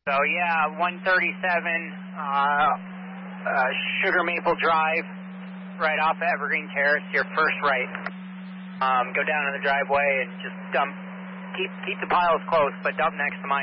So yeah, 137 Sugar Maple Drive, right off of Evergreen Terrace, your first right. Go down in the driveway and just dump. Keep the piles close, but dump next to mine.